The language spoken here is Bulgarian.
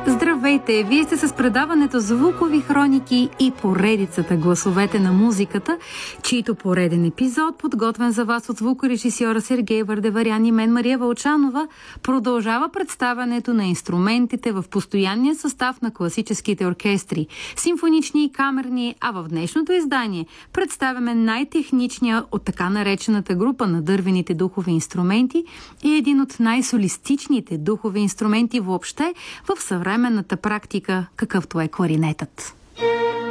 Здравейте! Вие сте с предаването Звукови хроники и поредицата Гласовете на музиката, чийто пореден епизод, подготвен за вас от звукорежисьора Сергей Вардеварян и мен Мария Вълчанова, продължава представянето на инструментите в постоянния състав на класическите оркестри, симфонични и камерни, а в днешното издание представяме най-техничния от така наречената група на дървените духови инструменти и един от най-солистичните духови инструменти въобще в съвременната практика, какъвто е кларинетът.